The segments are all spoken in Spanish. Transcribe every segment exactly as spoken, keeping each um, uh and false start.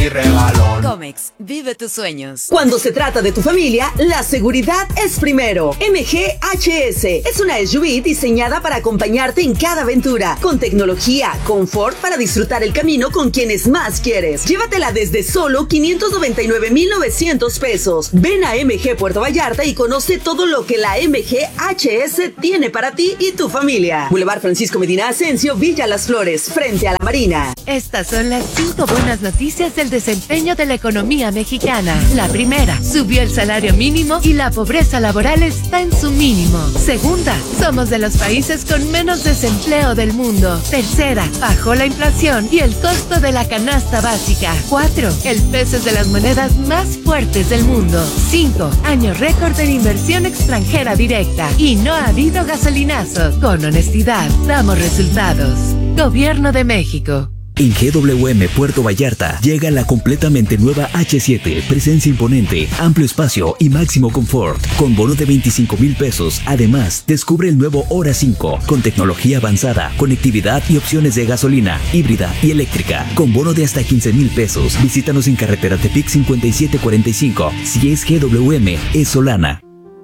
mi regalón. Comex, vive tus sueños. Cuando se trata de tu familia, la seguridad es primero. M G H S es una S U V diseñada para acompañarte en cada aventura, con tecnología, confort para disfrutar el camino con quienes más quieres. Llévatela desde solo quinientos noventa y nueve mil novecientos pesos. Ven a M G Puerto Vallarta y conoce todo lo que la M G H S tiene para ti y tu familia. Boulevard Francisco Medina Asensio, Villa Las Flores, frente a la Marina. Estas son las cinco buenas noticias del desempeño de la economía mexicana. La primera, subió el salario mínimo y la pobreza laboral está en su mínimo. Segunda, somos de los países con menos desempleo del mundo. Tercera, bajó la inflación y el costo de la canasta básica. Cuatro, el peso es de las monedas más fuertes del mundo. Cinco, año récord en inversión extranjera directa. Y no ha habido gasolinazos. Con honestidad, damos resultados. Gobierno de México. En G W M Puerto Vallarta llega la completamente nueva H siete, presencia imponente, amplio espacio y máximo confort, con bono de veinticinco mil pesos. Además, descubre el nuevo Hora cinco, con tecnología avanzada, conectividad y opciones de gasolina, híbrida y eléctrica, con bono de hasta quince mil pesos. Visítanos en carretera Tepic cincuenta y siete cuarenta y cinco. Si es G W M, es Solana.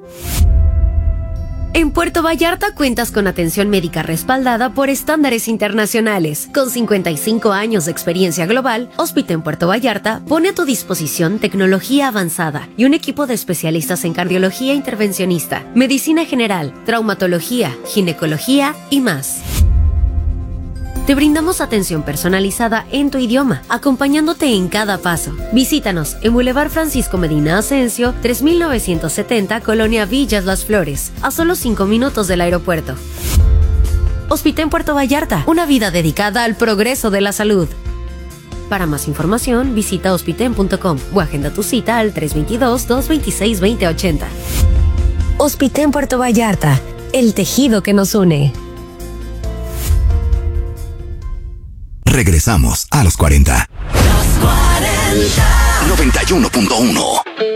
En Puerto Vallarta cuentas con atención médica respaldada por estándares internacionales. Con cincuenta y cinco años de experiencia global, Hospital Puerto Vallarta pone a tu disposición tecnología avanzada y un equipo de especialistas en cardiología intervencionista, medicina general, traumatología, ginecología y más. Te brindamos atención personalizada en tu idioma, acompañándote en cada paso. Visítanos en Boulevard Francisco Medina Asensio, tres mil novecientos setenta, Colonia Villas Las Flores, a solo cinco minutos del aeropuerto. Hospital Puerto Vallarta, una vida dedicada al progreso de la salud. Para más información, visita hospiten punto com o agenda tu cita al tres dos dos, dos dos seis, dos cero ocho cero. Hospital Puerto Vallarta, el tejido que nos une. Regresamos a los cuarenta. Los cuarenta. noventa y uno punto uno.